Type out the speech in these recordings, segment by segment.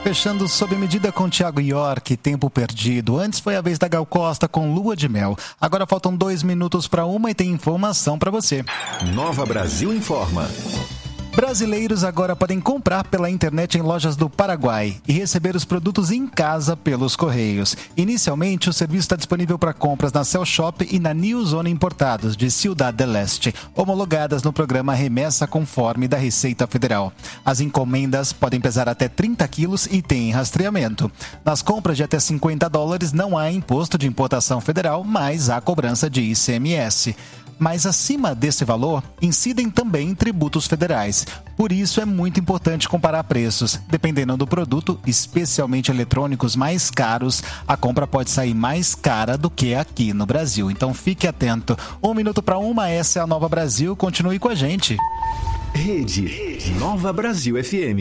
fechando sob medida com Thiago York, Tempo Perdido. Antes foi a vez da Gal Costa com Lua de Mel. Agora faltam 2 minutos para 1 e tem informação para você. Nova Brasil informa. Brasileiros agora podem comprar pela internet em lojas do Paraguai e receber os produtos em casa pelos Correios. Inicialmente, o serviço está disponível para compras na Cell Shop e na New Zone Importados, de Ciudad del Este, homologadas no programa Remessa Conforme da Receita Federal. As encomendas podem pesar até 30 quilos e têm rastreamento. Nas compras de até $50 não há imposto de importação federal, mas há cobrança de ICMS. Mas acima desse valor, incidem também tributos federais. Por isso é muito importante comparar preços. Dependendo do produto, especialmente eletrônicos mais caros, a compra pode sair mais cara do que aqui no Brasil. Então fique atento. 1 minuto para 1, essa é a Nova Brasil. Continue com a gente. Rede Nova Brasil FM.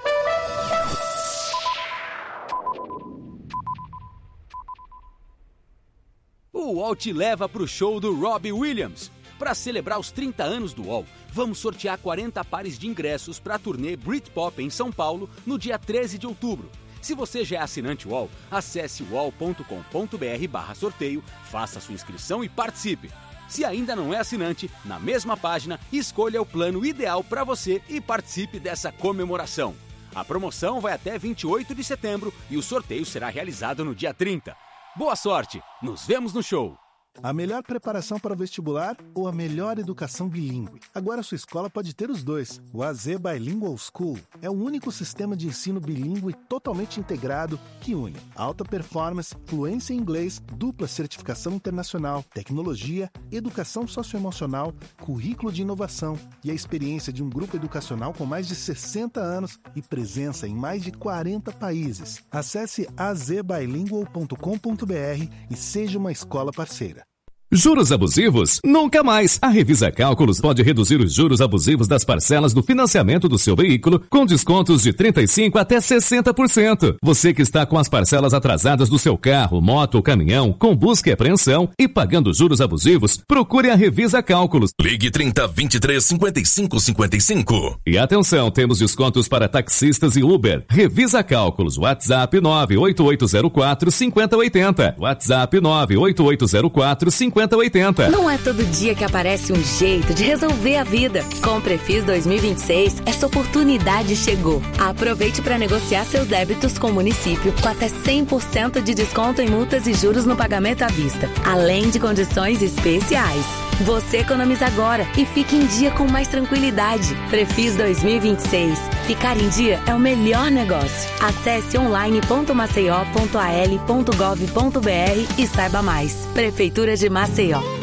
O UOL te leva para o show do Robbie Williams. Para celebrar os 30 anos do UOL, vamos sortear 40 pares de ingressos para a turnê Britpop em São Paulo no dia 13 de outubro. Se você já é assinante UOL, acesse uol.com.br/sorteio, faça sua inscrição e participe. Se ainda não é assinante, na mesma página, escolha o plano ideal para você e participe dessa comemoração. A promoção vai até 28 de setembro e o sorteio será realizado no dia 30. Boa sorte! Nos vemos no show! A melhor preparação para o vestibular ou a melhor educação bilíngue? Agora a sua escola pode ter os dois. O AZ Bilingual School é o único sistema de ensino bilíngue totalmente integrado que une alta performance, fluência em inglês, dupla certificação internacional, tecnologia, educação socioemocional, currículo de inovação e a experiência de um grupo educacional com mais de 60 anos e presença em mais de 40 países. Acesse azbilingual.com.br e seja uma escola parceira. Juros abusivos? Nunca mais! A Revisa Cálculos pode reduzir os juros abusivos das parcelas do financiamento do seu veículo com descontos de 35% até 60%. Você que está com as parcelas atrasadas do seu carro, moto ou caminhão, com busca e apreensão e pagando juros abusivos, procure a Revisa Cálculos. Ligue 30 23 55 55. E atenção, temos descontos para taxistas e Uber. Revisa Cálculos. WhatsApp 98804 5080. WhatsApp 98804 5080. Não é todo dia que aparece um jeito de resolver a vida. Com o Prefis 2026, essa oportunidade chegou. Aproveite para negociar seus débitos com o município com até 100% de desconto em multas e juros no pagamento à vista, além de condições especiais. Você economiza agora e fique em dia com mais tranquilidade. Prefis 2026. Ficar em dia é o melhor negócio. Acesse online.maceió.al.gov.br e saiba mais. Prefeitura de Maceió.